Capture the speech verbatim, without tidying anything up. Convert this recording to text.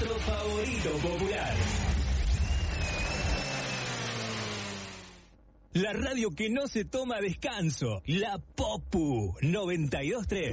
nuestro favorito popular. La radio que no se toma descanso, la Popu noventa y dos punto tres.